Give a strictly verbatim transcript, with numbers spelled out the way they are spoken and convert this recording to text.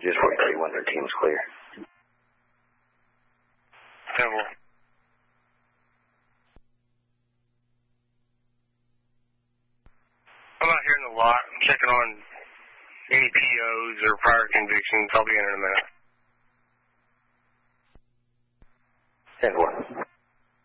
Just four thirty-one, thirteen's clear. Simple. I'm out here in the lot. I'm checking on any P Os or prior convictions. I'll be in in a minute. ten four.